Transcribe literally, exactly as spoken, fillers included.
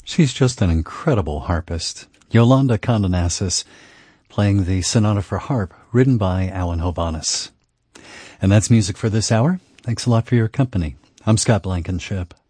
She's just an incredible harpist. Yolanda Condonassis playing the Sonata for Harp, written by Alan Hovhaness. And that's music for this hour. Thanks a lot for your company. I'm Scott Blankenship.